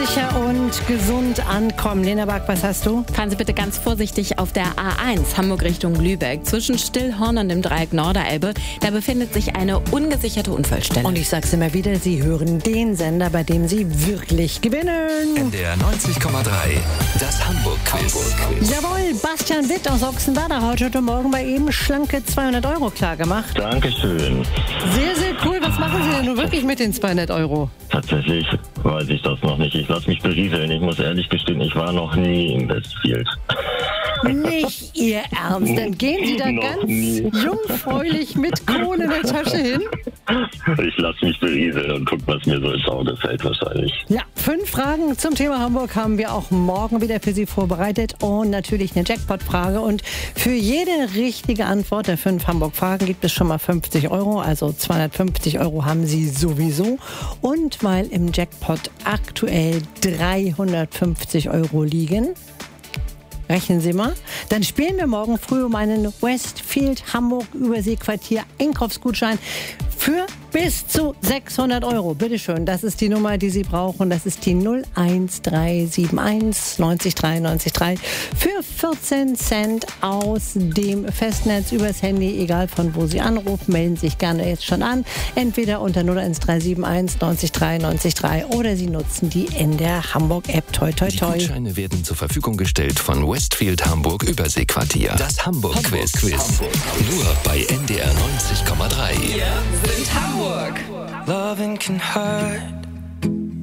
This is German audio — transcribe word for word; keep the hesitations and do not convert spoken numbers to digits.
Sicher und gesund ankommen. Lena Bark, was hast du? Fahren Sie bitte ganz vorsichtig auf der A eins Hamburg Richtung Lübeck. Zwischen Stillhorn und dem Dreieck Norderelbe, da befindet sich eine ungesicherte Unfallstelle. Und ich sag's immer wieder, Sie hören den Sender, bei dem Sie wirklich gewinnen. N D R neunzig Komma drei, das Hamburg-Quiz. Jawohl, Bastian Witt aus Ochsenwerder hat heute Morgen bei ihm schlanke zweihundert Euro klar gemacht. Dankeschön. Sehr, sehr cool. Was machen Sie denn nun wirklich mit den zweihundert Euro? Tatsächlich weiß ich das noch nicht. Ich lasse mich berieseln. Ich muss ehrlich gestehen, ich war noch nie in Westfield. Nicht Ihr Ernst? Dann gehen Sie da Noch ganz nie. jungfräulich mit Kohle in der Tasche hin? Ich lasse mich berieseln und guck, was mir so ins Auge fällt wahrscheinlich. Ja, fünf Fragen zum Thema Hamburg haben wir auch morgen wieder für Sie vorbereitet und natürlich eine Jackpot-Frage. Und für jede richtige Antwort der fünf Hamburg-Fragen gibt es schon mal fünfzig Euro, also zweihundertfünfzig Euro haben Sie sowieso. Und weil im Jackpot aktuell dreihundertfünfzig Euro liegen, rechnen Sie mal. Dann spielen wir morgen früh um einen Westfield Hamburg Überseequartier Einkaufsgutschein für bis zu sechshundert Euro. Bitteschön, das ist die Nummer, die Sie brauchen. Das ist die null eins drei sieben eins neunzig drei neunzig drei für vierzehn Cent aus dem Festnetz übers Handy. Egal von wo Sie anrufen, melden Sie sich gerne jetzt schon an. Entweder unter null eins drei sieben eins neunzig drei neunzig drei oder Sie nutzen die in der Hamburg-App. Toi, toi, Die toi. Gutscheine werden zur Verfügung gestellt von Westfield Hamburg Überseequartier. Das Hamburg-Quiz. Hamburg. Nur bei N D R neunzig Komma drei. Loving can hurt.